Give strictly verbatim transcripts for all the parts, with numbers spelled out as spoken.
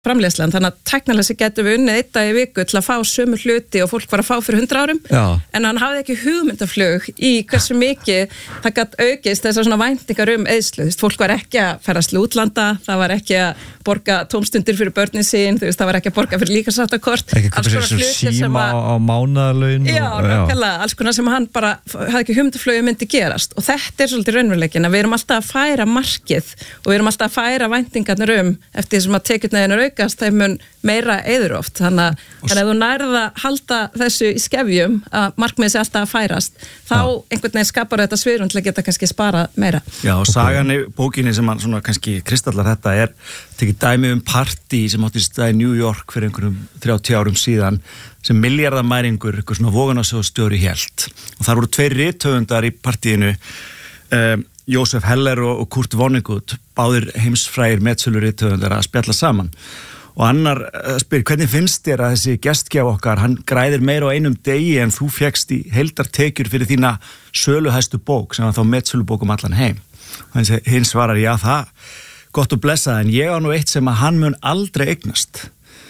framleiðslan, þannig að tæknilega sér getum við unnið einn dag í viku til að fá sömu hluti og fólk var að fá fyrir hundra árum Já. en hann hafði ekki hugmyndaflug í hversu mikið það gat aukist þessar svona væntingar um eyðslu, þú veist, fólk var ekki að ferast til útlanda, það var ekki að borga tómstundir fyrir börnin sín, þú veist, það var ekki að borga fyrir líkamsáttakort, ekki alls konar hlutir sem síma á mánaðarlaun Já, nákvæmlega, alls konar sem hann bara hafði ekki hugmyndaflugi myndi gerast og þetta er svolítið raunveruleikinn að við erum alltaf að færa markið og við erum alltaf að færa væntingarnar um eftir því sem að tekjurnar aukast, þeim mun meira eyður oft, þannig að ef þú nærð að halda þessu í skefjum að markmiðið sé alltaf að færast þá Já. einhvern veginn skapar þetta svigrúm til að geta kannski spara meira. Já, og sagan í bókinni sem hann svona kannski kristallar þetta er tekið dæmi um partí sem átti stað í New York fyrir einhverjum þrjátíu árum síðan sem milljarðamæringur, eitthvað svona vogunarsjóðsstjóri hélt og þar voru tveir rithöfundar í partíinu um, Jósef Heller og Kurt Vonnegut, báðir heimsfrægir metsölu rithöfundar að spjalla saman og annar spyr, hvernig finnst þér að þessi gestgjaf okkar, hann græðir meira á einum degi en þú fékkst í heildartekjur fyrir þína söluhæstu bók sem var þá metsölubók um allan heim og hinn svarar, já það gott og blessað, en ég á nú eitt sem að hann mun aldrei eignast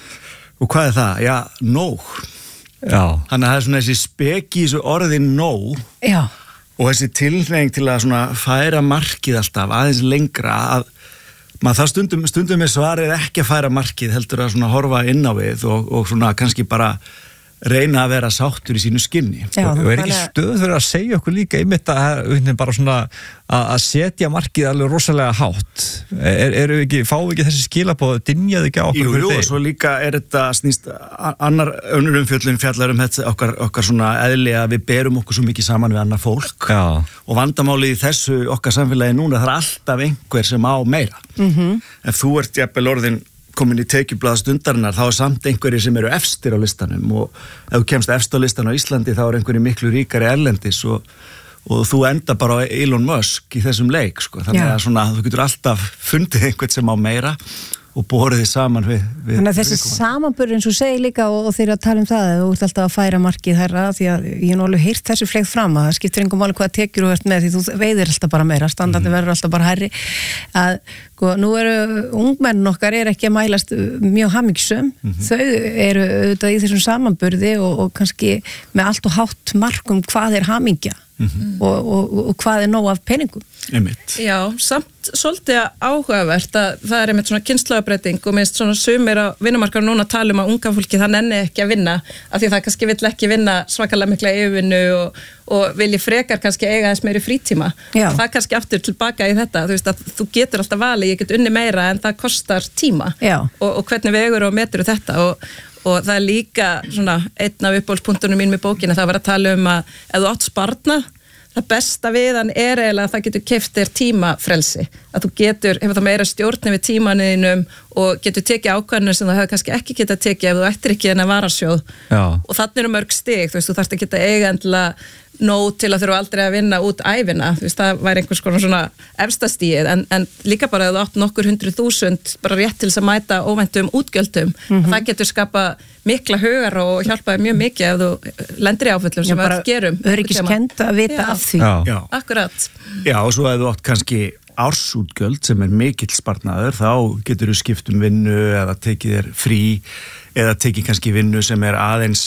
og hvað er það? Já, nóg Já. Þannig að það er svona þessi speki í þessu orði nóg Já. og þessi tilhneiging til að svona færa markið alltaf aðeins lengra að maður það stundum, stundum er svarið ekki að færa markið heldur að svona horfa inn á við og, og svona kannski bara reyna að vera sáttur í sínu skinni. Já, og er ekki stöð fyrir að segja okkur líka einmitt að bara svona að setja markið alveg rosalega hátt. Er, er við ekki, fáum við ekki þessi skilabóð, dynjaði ekki á okkur? Jú, jú, og svo líka er þetta snýst, annar önnur umfjöllun fjallar um þetta okkar, okkar svona eðli að við berum okkur svo mikið saman við annar fólk. Já. Og vandamálið í þessu okkar samfélagi núna, það er alltaf einhver sem á meira. Mm-hmm. Ef þú ert jafnvel orðin komin í tekjublaða stundarinnar, þá er samt einhverjir sem eru efstir á listanum og ef þú kemst efst á listan á Íslandi þá er einhverjir miklu ríkari erlendis og, og þú enda bara á Elon Musk í þessum leik, sko. Þannig að svona, þú getur alltaf fundið einhvern sem á meira og borið þið saman við, við Þannig að þessi samanburður eins og segir líka og, og þeir að tala um það að þú ert alltaf að færa markið herra því að ég hef nú alveg heyrt þessu fleigt fram að það skiptir engum máli hvað tekjur þú ert með því þú veiðir alltaf bara meira, standandi mm. verður alltaf bara hærri að sko, nú eru ungmennin okkar er ekki að mælast mjög hamingjusöm, mm-hmm. þau eru auðvitað í þessum samanburði og, og kannski með allt og hátt markum hvað er hamingja mm-hmm. og, og, og hvað er nóg af peningum. Einmitt. Já, samt svolítið áhugavert að það er einmitt svona kynslóðabreyting og minnst svona sumir á vinnumarkaðnum núna tala um að unga fólki það nenni ekki að vinna af því það kannski vill ekki vinna svakalega mikla yfirvinnu og, og vilji frekar kannski eiga þess meiri frítíma. Já. Það er kannski aftur tilbaka í þetta, þú veist að þú getur alltaf valið, ég get unni meira en það kostar tíma og, og hvernig vegur og metur þetta og og það er líka svona einn af uppáhaldspunktunum mín með bókina, það var að tala um að ef þú átt sparnað það besta við hann er eiginlega að það getur keypt þér tímafrelsi, að þú getur, hefur það meira stjórn við tímaninum og getur tekið ákvarðanir sem það hefur kannski ekki getað tekið ef þú ættir ekki en að varasjóð og þannig eru mörg stig, þú veist, þú þarft að geta eiga endilega nóg til að þurfa aldrei að vinna út ævina, þú veist, það væri einhvers konar svona efstastíð, en, en líka bara að þú átt nokkur hundru þúsund bara rétt til þess að mæta óvæntum útgjöldum, mm-hmm. það getur skapa mikla hugar og hjálpaði mjög mikið ef þú lendir í áföllum sem við gerum. Öryggiskend að vita af því. Já. Já. Akkurat. Já, og svo ef þú átt kannski ársútgjöld sem er mikill sparnaður, þá getur þú skipt um vinnu eða tekið þér frí eða tekið kannski vinnu sem er aðeins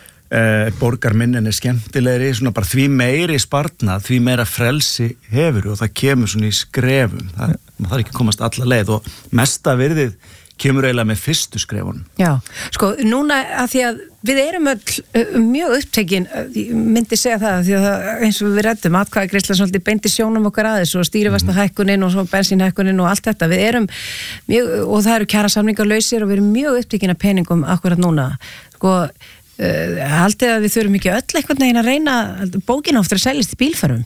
Uh, borgar minn en er skemmtilegri svona bara því meiri sparnað því meira frelsi hefur og það kemur svona í skrefum, það, það er ekki komast alla leið og mesta virðið kemur eiginlega með fyrstu skrefunum. Já, sko, núna að því að við erum öll uh, mjög upptekin, ég myndi segja það því að eins og við reddum atkvæðagreiðsla svolítið beinti sjónum okkar aðeins og stýrivastahækkunin og svo bensínhækkunin og allt þetta, við erum mjög, og það eru kjarasamningar lausir og við erum mjög upptekin af peningum akkurat núna, sko Uh, haldið að við þurfum ekki öll einhvern veginn að reyna bókina ofta að seljast í bílförum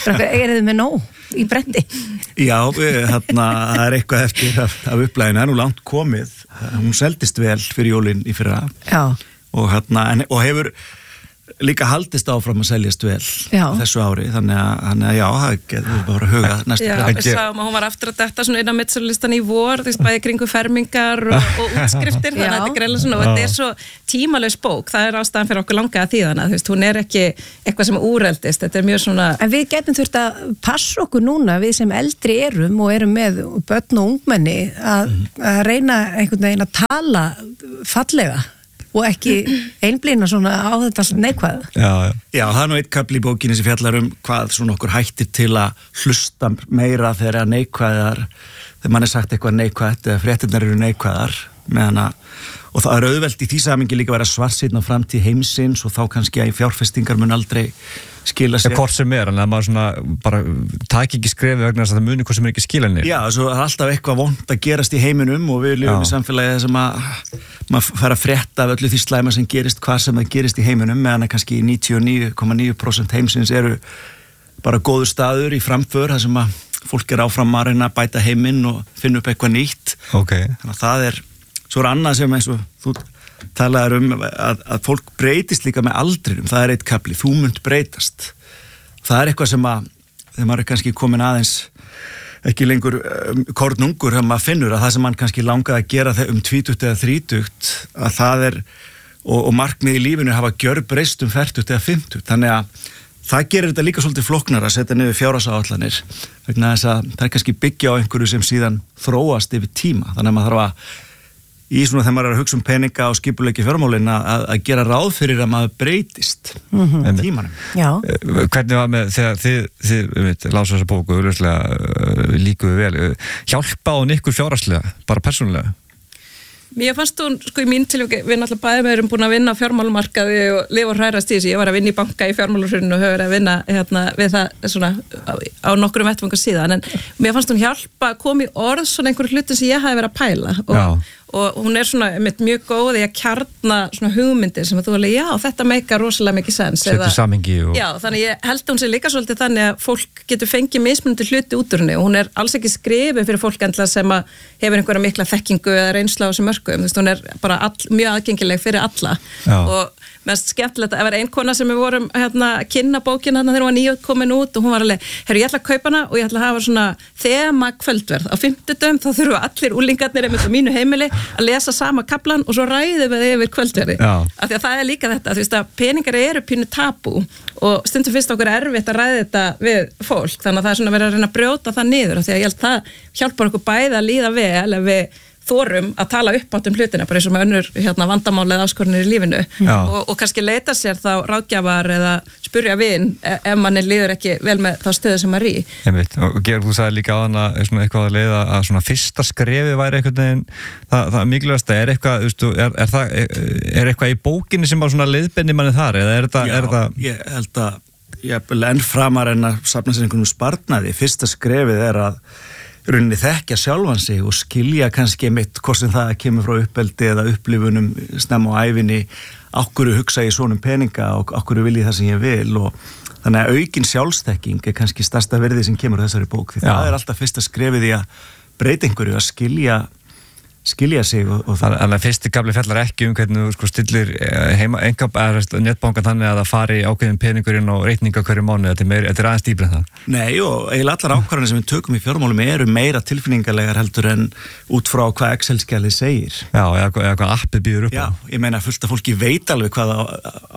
er þið með nóg í bretti? Já, hérna það er eitthvað eftir af, af upplæðinu, það er nú langt komið hún seldist vel fyrir jólin í fyrra Já. og hérna, og hefur líka haldist áfram að seljast vel Já. þessu ári, þannig að, þannig að já, það getur bara að huga næstu Já, prentun. við sáum að hún var aftur að detta svona inn á mittsölulistan í vor, þú veist, bæði kringu fermingar og, og útskriftir, þannig að Já. þetta er greiðlega svona, og þetta er svo tímalaus bók, það er ástæðan fyrir okkur langa að þýðana, þú veist, hún er ekki eitthvað sem úreldist, þetta er mjög svona... En við getum þurft að passa okkur núna, við sem eldri erum og erum með börn og ungmenni, að, að reyna einhvern veginn að tala fallega og ekki einblína svona á þetta neikvæða. Já, já. Já, það er nú eitt kapli í bókinni sem fjallar um hvað svona okkur hættir til að hlusta meira þegar neikvæðar, þegar mann er sagt eitthvað neikvæðt eða fréttirnar eru neikvæðar, meðan að, og það er auðvelt í því samingi líka að vera svartsýnn á framtíð heimsins og þá kannski að fjárfestingar mun aldrei skila sér. Já, hvort sem er, en að maður svona bara taki ekki skrefi vegna þess að það muni hvað sem er ekki skilanir. Já, svo er alltaf eitthvað vont að gerast í heiminum og við lifum í samfélagi sem að maður fara að frétta af öllu því slæma sem gerist, hvað sem það gerist í heiminum, meðan að kannski níutíu og níu komma níu prósent heimsins eru bara góður staður í framför, þar sem að fólk er áfram að reyna að bæta heiminn og finna upp eitthvað nýtt. Okay. Þannig að það er, svo er annað sem eins og þú talaður um að, að fólk breytist líka með aldrinum, það er eitt kapli, þú munt breytast. Það er eitthvað sem að, þegar maður er kannski komin aðeins ekki lengur um, kornungur, þegar maður finnur að það sem mann kannski langaði að gera um tvítugt eða þrítugt, að það er, og, og markmið í lífinu hafa gjörbreyst um fertugt eða fimmtugt, þannig að það gerir þetta líka svolítið flóknar að setja niður fjárhagsáætlanir, vegna þess að það er kannski byggja á einhverju sem síðan þróast yfir tíma, þannig að maður þarf að í svona þegar maður er að hugsa um peninga og skipuleiki fjármálin að, að gera ráð fyrir að maður breytist mm-hmm. tímanum. Já. Hvernig var með þegar þið, þið, þið lásu þessa bóku auðvitað líkuðu vel, hjálpa á ykkur fjárhagslega, bara persónulega? Mér fannst hún, sko í mín tilvæg, við náttúrulega bæði með erum búin að vinna á fjármálumarkaði og lifa og hrærast í þessu, ég var að vinna í banka í fjármáluhruninu og höfður að vinna hérna, við það svona á, á nokkrum vettvangar síðan, en mér fannst hún hjálpa að koma í orð svona einhverju hluti sem ég hafi verið að pæla og, og hún er svona með mjög góð í að kjarna svona hugmyndir sem að þú alveg, já, þetta meikar rosalega mikið sens. Settu samhengi og... Já, þannig ég held að hún sé líka svolítið þannig að fólk getur fengið mismunandi hluti út úr henni og hún er alls ekki skrifin fyrir fólk endla sem að hefur einhverja mikla þekkingu eða reynsla á þessum mörkum, þú veist, hún er bara all, mjög aðgengileg fyrir alla. Já. Og mest skemmtilegt að það var ein kona sem við vorum hérna kynna bókina hérna þegar hún var nýjótt komin út og hún var alveg, herru, ég ætla að kaupa hana og ég ætla að hafa svona þema kvöldverð á fimmtudögum, þá þurfa allir úlingarnir einmitt á mínu heimili að lesa sama kaplan og svo ræðum við yfir kvöldverði. Af því að það er líka þetta, þú veist að peningar eru pínu tabú og stundum finnst okkur erfitt að ræða þetta við fólk, þannig að það er svona verið að reyna að brjóta það niður af því að ég held það hjálpar okkur bæði að líða vel ef við þorum að tala upp átt um hlutina, bara eins og með önnur hérna, vandamálið áskorunir í lífinu og, og kannski leita sér þá ráðgjafar eða spurja vin ef manni líður ekki vel með þá stöðu sem maður í. Einmitt, og Georg, þú sagði líka á hana eitthvað að leiða að svona fyrsta skrefi væri einhvern veginn, það, það mikilvægast er eitthvað, er, er, það, er eitthvað í bókinni sem bara svona leiðbenni manni þar, eða er þetta... Já, er þetta... ég held að ég er enn framar en að safna sér einhvern sparnaði, fyrsta skrefið er að rauninni þekkja sjálfan sig og skilja kannski mitt hvort sem það kemur frá uppeldi eða upplifunum snemma á ævinni, ákvöru hugsa ég svonum peninga og ákvöru vil ég það sem ég vil og þannig að aukin sjálfstekking er kannski stærsta verði sem kemur á þessari bók því Já. Það er alltaf fyrsta skrefið í að breyta einhverju, að skilja skilja sig og, og það. Þannig að fyrsti gafli fjallar ekki um hvernig þú sko stillir heima engab eða netbankan þannig að það fari ákveðin peningurinn og reikninga hverju mánuð, þetta er, meiri, þetta er aðeins dýpra en það. Nei og eiginlega allar ákvarðanir sem við tökum í fjármálum eru meira tilfinningalegar heldur en út frá hvað Excel-skjalið segir. Já, eða, eða hvað appið býður upp á. Já, ég meina fullt af fólki veit alveg hvað á,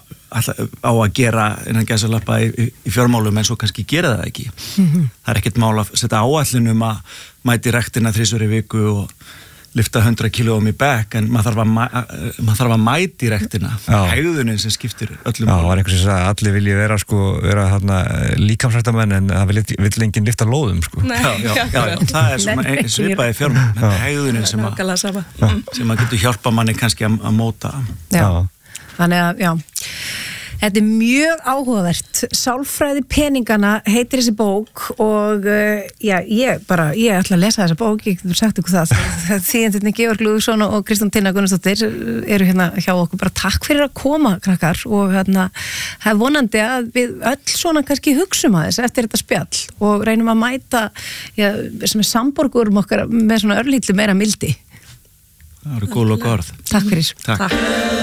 á að gera innan gæsalappa í, í fjármálum en svo kannski gera það ekki. Mm-hmm. Það er ekkert mál að setja áætlunum að mæti rektina þrisvar í viku og lyfta hundrað kílóum í back en maður þarf að, mæ, maður þarf að mæti rektina hegðunin sem skiptir öllum. Já, það var einhvers sem sagði að allir vilji vera sko, vera hérna líkamsræktamenn en það vill, vill enginn lyfta lóðum sko. Nei, já, já, já, já, það er svona svipaði fjármál, þetta er hegðunin sem að sem að getur hjálpa manni kannski að, að móta. Já, þannig að, já þetta er mjög áhugavert. Sálfræði peningana heitir þessi bók og uh, já, ég bara, ég ætla að lesa þessa bók, ég getur sagt ykkur það. Þýðendurnir Georg Lúðvíksson og Kristján Tinna Gunnarsdóttir eru hérna hjá okkur. Bara takk fyrir að koma, krakkar, og hérna, það er vonandi að við öll svona kannski hugsum aðeins eftir þetta spjall og reynum að mæta, já, sem er samborgurum okkar með svona örlítið meira mildi. Það eru góð og orð. Takk fyrir. Takk. Takk.